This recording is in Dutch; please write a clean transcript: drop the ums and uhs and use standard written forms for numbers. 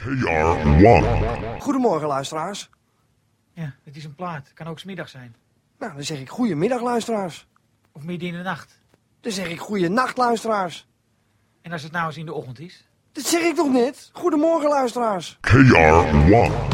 KR1. Goedemorgen, luisteraars. Ja, het is een plaat. Kan ook 's middag zijn. Nou, dan zeg ik goedemiddag, luisteraars. Of midden in de nacht. Dan zeg ik goeienacht, luisteraars. En als het nou eens in de ochtend is? Dat zeg ik toch net? Goedemorgen, luisteraars. KR1.